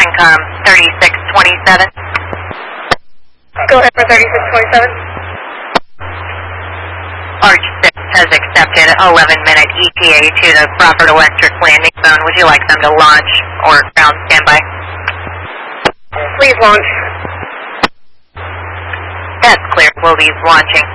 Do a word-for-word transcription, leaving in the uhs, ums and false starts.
CENTCOM thirty-six twenty-seven. Go ahead for thirty-six twenty-seven. Arch six has accepted eleven minute E T A to the proper to Westrick landing zone. Would you like them to launch or ground standby? Please launch. That's clear. We'll be launching.